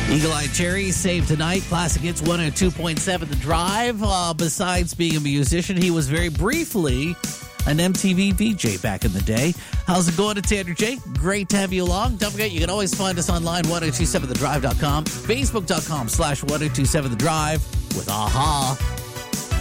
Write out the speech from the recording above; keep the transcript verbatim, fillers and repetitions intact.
Eagle Eye Cherry saved tonight. Classic Hits one oh two point seven The Drive. Uh, besides being a musician, he was very briefly an M T V V J back in the day. How's it going? It's Andrew J. Great to have you along. Don't forget, you can always find us online, ten twenty-seven the drive dot com, facebook dot com slash ten twenty-seven the drive with A-ha.